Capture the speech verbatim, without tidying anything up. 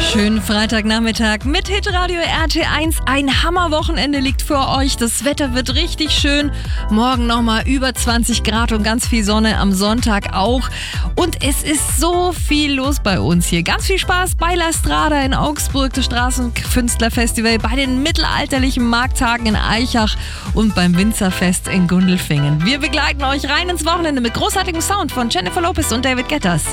Schönen Freitagnachmittag mit Hitradio R T eins. Ein Hammerwochenende liegt vor euch. Das Wetter wird richtig schön. Morgen nochmal über zwanzig Grad und ganz viel Sonne, am Sonntag auch. Und es ist so viel los bei uns hier. Ganz viel Spaß bei La Strada in Augsburg, das Straßenkünstlerfestival, bei den mittelalterlichen Markttagen in Aichach und beim Winzerfest in Gundelfingen. Wir begleiten euch rein ins Wochenende mit großartigem Sound von Jennifer Lopez und David Guetta.